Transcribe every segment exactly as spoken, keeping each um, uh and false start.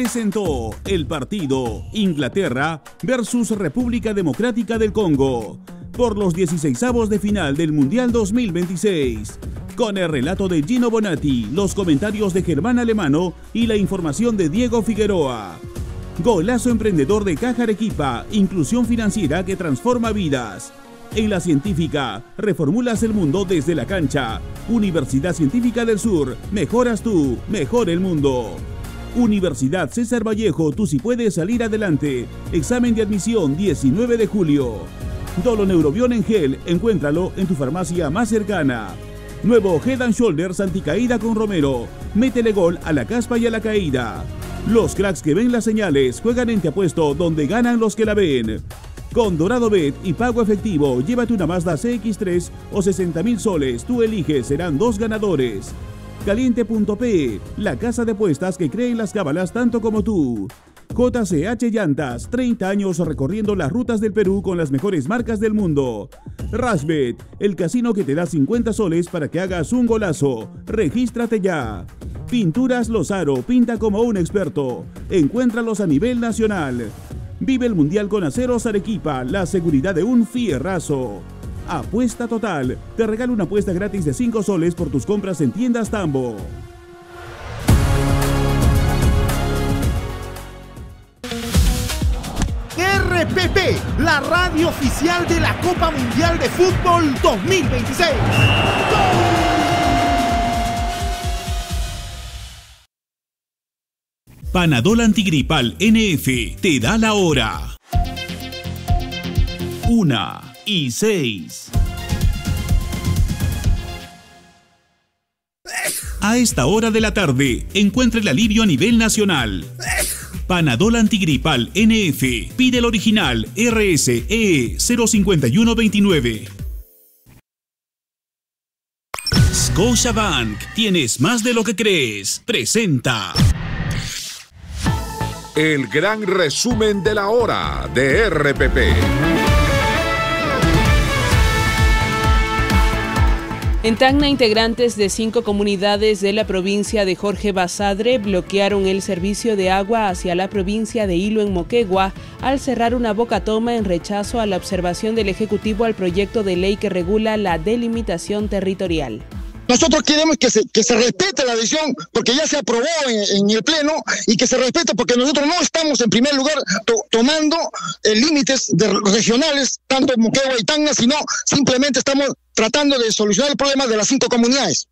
Presentó el partido Inglaterra versus República Democrática del Congo por los dieciseisavos de final del Mundial dos mil veintiséis. Con el relato de Gino Bonatti, los comentarios de Germán Alemano y la información de Diego Figueroa. Golazo emprendedor de Caja Arequipa, inclusión financiera que transforma vidas. En la Científica, reformulas el mundo desde la cancha. Universidad Científica del Sur, mejoras tú, mejor el mundo. Universidad César Vallejo, tú sí puedes salir adelante. Examen de admisión diecinueve de julio. Doloneurobión en gel, encuéntralo en tu farmacia más cercana. Nuevo Head and Shoulders anticaída con Romero. Métele gol a la caspa y a la caída. Los cracks que ven las señales juegan en Te Apuesto, donde ganan los que la ven. Con Dorado Bet y pago efectivo, llévate una Mazda C X tres o sesenta mil soles. Tú eliges, serán dos ganadores. Caliente punto pe, la casa de apuestas que cree en las cábalas tanto como tú. J C H Llantas, treinta años recorriendo las rutas del Perú con las mejores marcas del mundo. Rashbet, el casino que te da cincuenta soles para que hagas un golazo. Regístrate ya. Pinturas Lozaro, pinta como un experto. Encuéntralos a nivel nacional. Vive el Mundial con Aceros Arequipa, la seguridad de un fierrazo. Apuesta Total, te regalo una apuesta gratis de cinco soles por tus compras en tiendas Tambo. R P P, la radio oficial de la Copa Mundial de Fútbol dos mil veintiséis. Panadol Antigripal N F te da la hora. Una y seis. A esta hora de la tarde, encuentra el alivio a nivel nacional. Panadol Antigripal N F. Pide el original R S E cero cincuenta y uno veintinueve. Scotiabank. Tienes más de lo que crees. Presenta el gran resumen de la hora de R P P. En Tacna, integrantes de cinco comunidades de la provincia de Jorge Basadre bloquearon el servicio de agua hacia la provincia de Hilo en Moquegua al cerrar una bocatoma en rechazo a la observación del Ejecutivo al proyecto de ley que regula la delimitación territorial. Nosotros queremos que se, que se respete la decisión, porque ya se aprobó en, en el Pleno, y que se respete porque nosotros no estamos en primer lugar to, tomando eh, límites de, regionales, tanto en Moquegua y Tacna, sino simplemente estamos tratando de solucionar el problema de las cinco comunidades.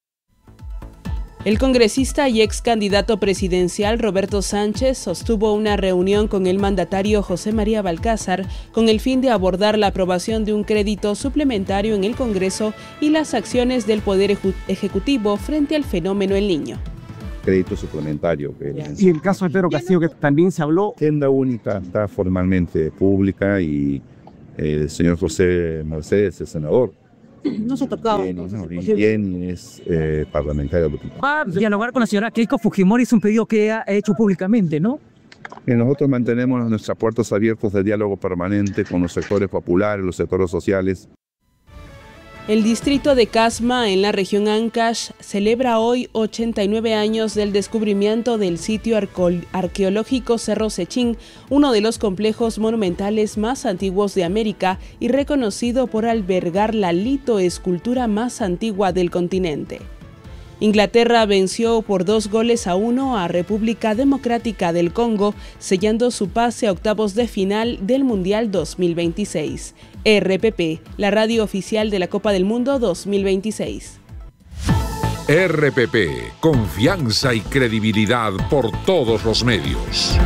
El congresista y ex candidato presidencial Roberto Sánchez sostuvo una reunión con el mandatario José María Balcázar con el fin de abordar la aprobación de un crédito suplementario en el Congreso y las acciones del Poder Ejecutivo frente al fenómeno El Niño. Crédito suplementario. Y el caso de Pedro Castillo, que también se habló. Agenda única está formalmente pública y el señor José Mercedes, el senador, no se tocaba. Jenny es eh, parlamentario. Va a dialogar con la señora Keiko Fujimori, es un pedido que ha hecho públicamente, ¿no? Y nosotros mantenemos nuestras puertas abiertas de diálogo permanente con los sectores populares, los sectores sociales. El distrito de Casma, en la región Ancash, celebra hoy ochenta y nueve años del descubrimiento del sitio arqueológico Cerro Sechín, uno de los complejos monumentales más antiguos de América y reconocido por albergar la litoescultura más antigua del continente. Inglaterra venció por dos goles a uno a República Democrática del Congo, sellando su pase a octavos de final del Mundial dos mil veintiséis. R P P, la radio oficial de la Copa del Mundo dos mil veintiséis. R P P, confianza y credibilidad por todos los medios.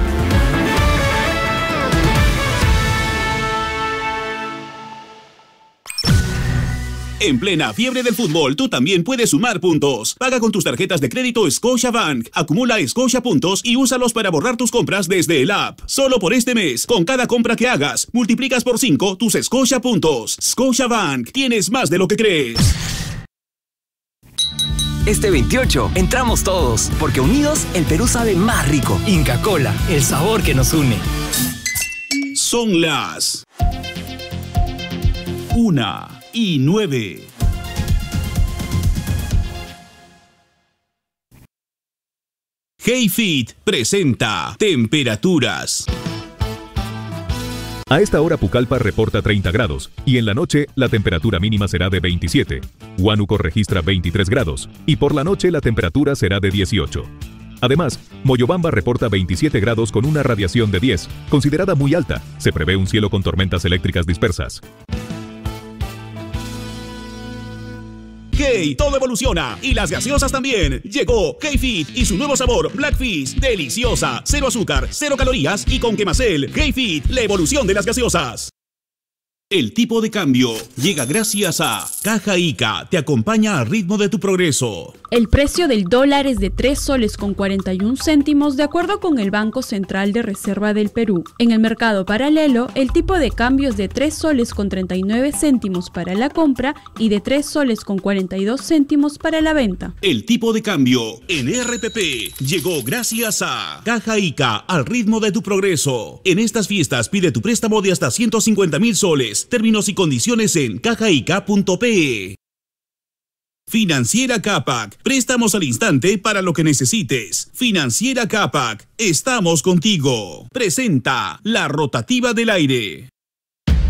En plena fiebre del fútbol, tú también puedes sumar puntos. Paga con tus tarjetas de crédito Scotiabank. Acumula Scotia puntos y úsalos para borrar tus compras desde el app. Solo por este mes, con cada compra que hagas, multiplicas por cinco tus Scotia puntos. Scotiabank, tienes más de lo que crees. Este veintiocho entramos todos, porque unidos el Perú sabe más rico. Inca Kola, el sabor que nos une. Son las una y nueve. Hayfit presenta temperaturas. A esta hora Pucallpa reporta treinta grados y en la noche la temperatura mínima será de veintisiete. Huánuco registra veintitrés grados y por la noche la temperatura será de dieciocho. Además, Moyobamba reporta veintisiete grados con una radiación de diez, considerada muy alta. Se prevé un cielo con tormentas eléctricas dispersas. Hey, todo evoluciona y las gaseosas también. Llegó Hayfit y su nuevo sabor Black Fizz, deliciosa, cero azúcar, cero calorías y con quemacel. Hayfit, la evolución de las gaseosas. El tipo de cambio llega gracias a Caja Ica, te acompaña al ritmo de tu progreso. El precio del dólar es de tres soles con cuarenta y un céntimos de acuerdo con el Banco Central de Reserva del Perú. En el mercado paralelo, el tipo de cambio es de tres soles con treinta y nueve céntimos para la compra y de tres soles con cuarenta y dos céntimos para la venta. El tipo de cambio en R P P llegó gracias a Caja Ica, al ritmo de tu progreso. En estas fiestas pide tu préstamo de hasta ciento cincuenta mil soles. Términos y condiciones en cajaica punto pe. Financiera Capac, préstamos al instante para lo que necesites. Financiera Capac, estamos contigo. Presenta la rotativa del aire.